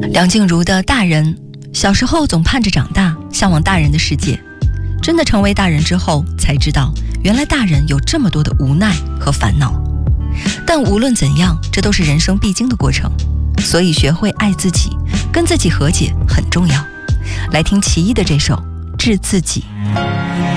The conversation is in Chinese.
梁静茹的大人，小时候总盼着长大，向往大人的世界，真的成为大人之后才知道，原来大人有这么多的无奈和烦恼。但无论怎样，这都是人生必经的过程，所以学会爱自己，跟自己和解很重要。来听齐一的这首《治自己》。